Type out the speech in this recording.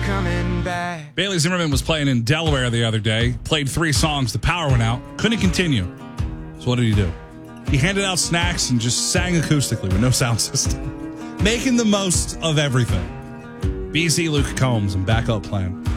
coming back. Bailey Zimmerman was playing in Delaware the other day, played 3 songs, the power went out, couldn't continue. So what did he do? He handed out snacks and just sang acoustically with no sound system, making the most of everything. BZ Luke Combs and Backup Plan.